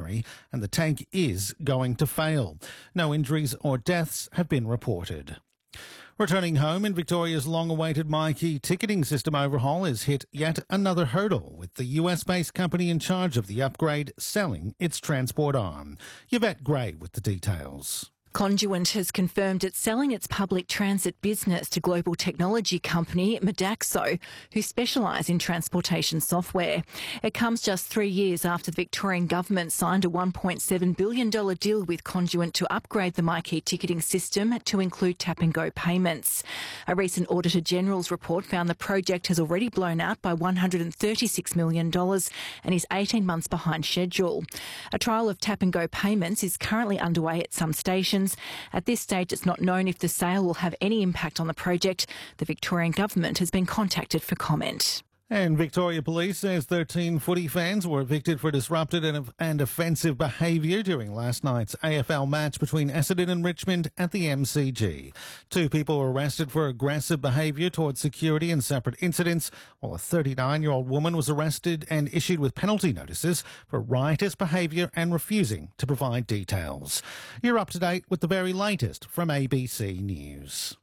January, and the tank is going to fail. No injuries or deaths have been reported. Returning home in Victoria's long-awaited MyKey ticketing system overhaul has hit yet another hurdle, with the US-based company in charge of the upgrade selling its transport arm. Yvette Gray with the details. Conduent has confirmed it's selling its public transit business to global technology company Modaxo, who specialise in transportation software. It comes just 3 years after the Victorian government signed a $1.7 billion deal with Conduent to upgrade the MyKey ticketing system to include tap-and-go payments. A recent Auditor General's report found the project has already blown out by $136 million and is 18 months behind schedule. A trial of tap-and-go payments is currently underway at some stations. At this stage, it's not known if the sale will have any impact on the project. The Victorian government has been contacted for comment. And Victoria Police says 13 footy fans were evicted for disrupted and offensive behaviour during last night's AFL match between Essendon and Richmond at the MCG. 2 people were arrested for aggressive behaviour towards security in separate incidents, while a 39-year-old woman was arrested and issued with penalty notices for riotous behaviour and refusing to provide details. You're up to date with the very latest from ABC News.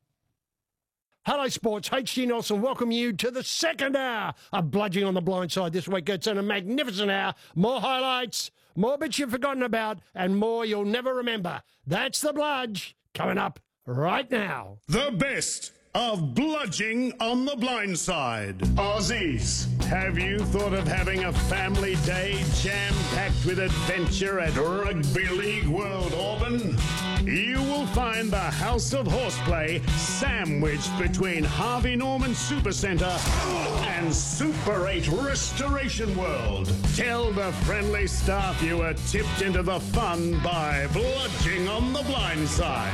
Hello Sports, HG Nelson welcome you to the second hour of Bludging on the Blind Side this week. It's a magnificent hour, more highlights, more bits you've forgotten about, and more you'll never remember. That's the Bludge, coming up right now. The best of Bludging on the Blind Side. Aussies, have you thought of having a family day jam-packed with adventure at Rugby League World Auburn? You will find the House of Horseplay sandwiched between Harvey Norman Supercentre and Super 8 Restoration World. Tell the friendly staff you were tipped into the fun by Bludging on the Blind Side.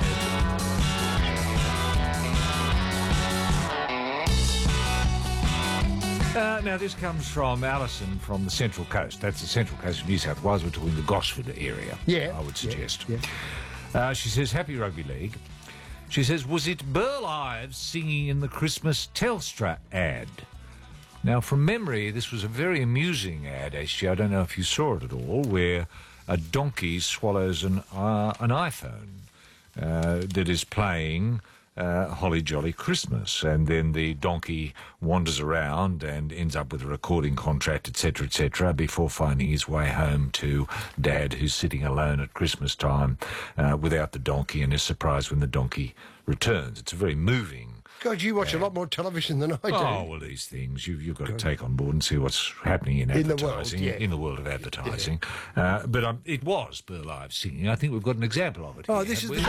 Now, this comes from Alison from the Central Coast. That's the Central Coast of New South Wales. We're talking the Gosford area, I would suggest. Yeah. She says, happy Rugby League. She says, was it Burl Ives singing in the Christmas Telstra ad? Now, from memory, this was a very amusing ad, actually. I don't know if you saw it at all, where a donkey swallows an iPhone that is playing Holly Jolly Christmas, and then the donkey wanders around and ends up with a recording contract, etc., before finding his way home to Dad, who's sitting alone at Christmas time without the donkey, and is surprised when the donkey returns. It's a very moving. God, you watch a lot more television than I do. Oh, well, these things you've got to take on board and see what's happening in advertising, in the world of advertising. But it was Burl Ives singing. I think we've got an example of it. Oh, here. this is the